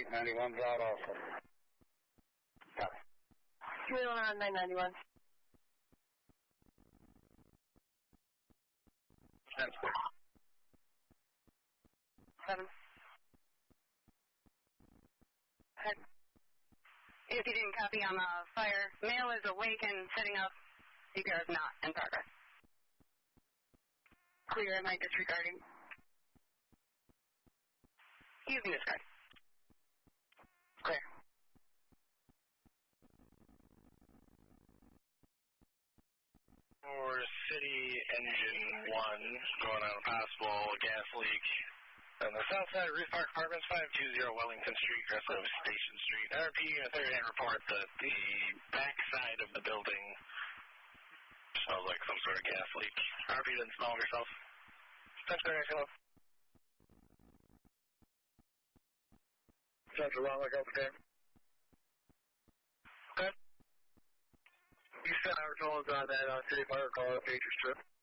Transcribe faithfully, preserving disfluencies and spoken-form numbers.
eight ninety-one's out also. Copy. three one on nine ninety-one. That's good. Seven. Head. If you didn't copy on the fire, male is awake and setting up. C P R is not in progress. Clear, am I disregarding? You can discard. Clear. For City Engine one, going on a possible gas leak on the south side of Ruth Park Apartments, five two zero Wellington Street, aggressive Station Street. R P, a third-hand report that the back side of the building smells like some sort of gas leak. R P didn't smell it herself. Central Hello. Central Long Lake over there. Okay. You sent our tolls on that uh, City Fire call at Patriot Strip.